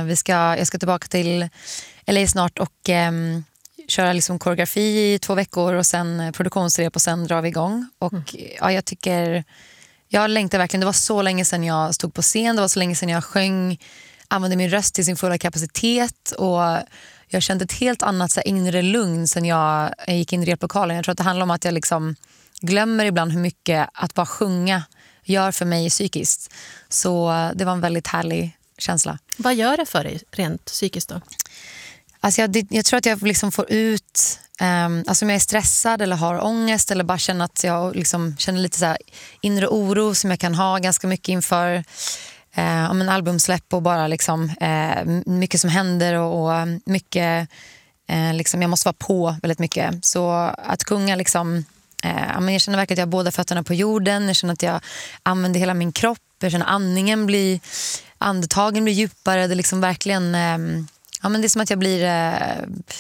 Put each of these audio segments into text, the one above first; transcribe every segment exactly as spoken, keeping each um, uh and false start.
Eh, vi ska, jag ska tillbaka till L A snart och eh, köra liksom koreografi i två veckor och sen produktionsrep och sen drar vi igång. Och mm. ja, jag tycker, jag längtar verkligen. Det var så länge sedan jag stod på scen, det var så länge sedan jag sjöng, använde min röst till sin fulla kapacitet och jag kände ett helt annat så här, inre lugn sen jag gick in i replokalen. Jag tror att det handlar om att jag liksom glömmer ibland hur mycket att bara sjunga gör för mig psykiskt. Så det var en väldigt härlig känsla. Vad gör det för dig rent psykiskt då? Alltså jag, det, jag tror att jag liksom får ut, um, alltså om jag är stressad eller har ångest eller bara känner att jag liksom känner lite så här inre oro som jag kan ha ganska mycket inför uh, om en albumsläpp och bara liksom uh, mycket som händer och, och mycket, uh, liksom jag måste vara på väldigt mycket. Så att sjunga liksom, uh, jag känner verkligen att jag har båda fötterna på jorden, jag känner att jag använder hela min kropp, jag känner andningen blir, andetagen blir djupare, det är liksom verkligen... Um, Ja, men det är som att jag blir äh,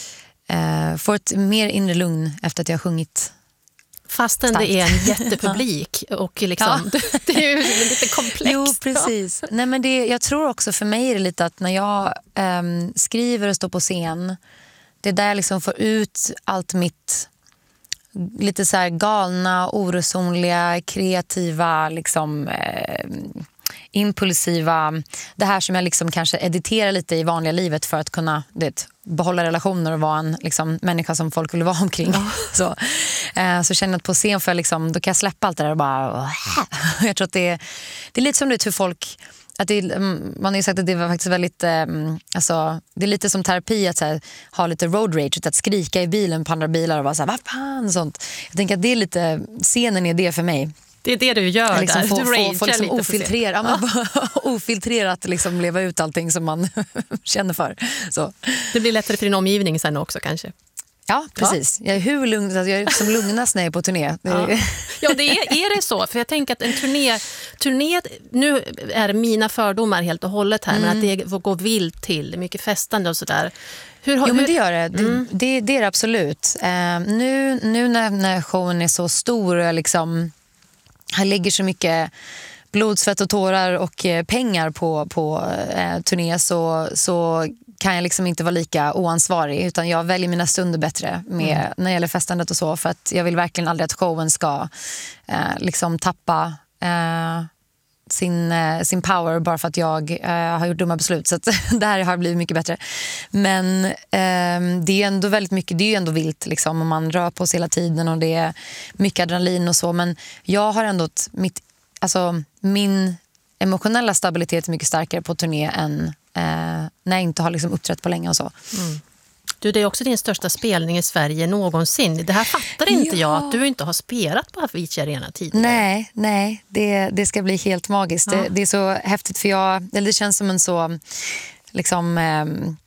äh, får ett mer inre lugn efter att jag har sjungit. Fastän starkt. Det är en jättepublik och liksom, ja. Det är ju lite komplext. Jo, precis. Nej, men det, jag tror också för mig är det lite att när jag ähm, skriver och står på scen, det är där jag liksom får ut allt mitt lite så här galna, orosonliga, kreativa liksom... Äh, impulsiva, det här som jag liksom kanske editerar lite i vanliga livet för att kunna det, behålla relationer och vara en liksom, människa som folk vill vara omkring. Ja. Så, eh, så känner jag att på scen för liksom, då kan jag släppa allt det där och bara jag tror att det är, det är lite som det hur folk att det, man har ju sagt att det var faktiskt väldigt eh, alltså, det är lite som terapi att så här, ha lite road rage, att skrika i bilen på andra bilar och vara så här, vad fan, sånt. Jag tänker att det är lite, scenen är det för mig. Det är det du gör liksom där. Få, du få, få liksom ofiltrera, ja, men, ofiltrerat liksom leva ut allting som man känner för. Så. Det blir lättare för din omgivning sen också kanske. Ja, precis. Ja. Jag är hur lugn, jag är som lugnast när jag är på turné. Ja, ja det är, är det så? För jag tänker att en turné, turné, nu är mina fördomar helt och hållet här, mm. men att det går vilt till, mycket festande och sådär. Hur, jo, hur... men det gör det. Mm. Det, det, det är det absolut. Uh, nu nu när, när showen är så stor och jag liksom... Han lägger så mycket blod, svett och tårar och pengar på, på eh, turné så, så kan jag liksom inte vara lika oansvarig, utan jag väljer mina stunder bättre med, mm. när det gäller festandet och så, för att jag vill verkligen aldrig att showen ska eh, liksom tappa eh, sin, eh, sin power bara för att jag eh, har gjort dumma beslut. Så att det här har blivit mycket bättre. Men eh, det är ändå väldigt mycket, det är ju ändå vilt liksom, och man rör på sig hela tiden och det är mycket adrenalin och så, men jag har ändå ett, mitt, alltså, min emotionella stabilitet är mycket starkare på turné än eh, när jag inte har liksom uppträtt på länge och så. Mm. Du, det är också din största spelning i Sverige någonsin. Det här fattar inte ja. jag, att du inte har spelat på Avicii Arena tidigare. Nej, nej. Det, det ska bli helt magiskt. Ja. Det, det är så häftigt för jag, eller det känns som en så liksom, eh,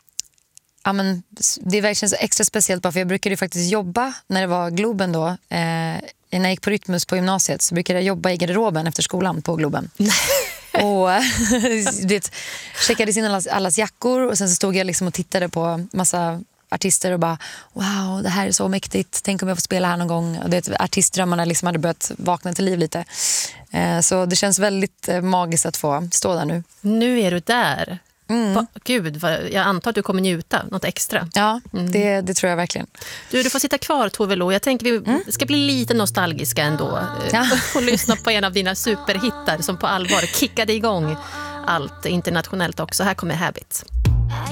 ja, men det verkligen så extra speciellt bara för jag brukade ju faktiskt jobba när det var Globen då. Eh, när jag gick på Rytmus på gymnasiet så brukade jag jobba i garderoben efter skolan på Globen. Och det checkade in allas, allas jackor och sen så stod jag liksom och tittade på massa artister och bara, wow, det här är så mäktigt, tänk om jag får spela här någon gång. Och det, artistdrömmarna liksom hade börjat vakna till liv lite. Eh, så det känns väldigt eh, magiskt att få stå där nu. Nu är du där. Mm. Va, Gud, vad, jag antar att du kommer njuta något extra. Ja, mm. det, det tror jag verkligen. Du, du får sitta kvar, Tove Lo. Jag tänker vi mm. ska bli lite nostalgiska ändå. Ja. Och lyssna på en av dina superhittar som på allvar kickade igång allt internationellt också. Här kommer Habit.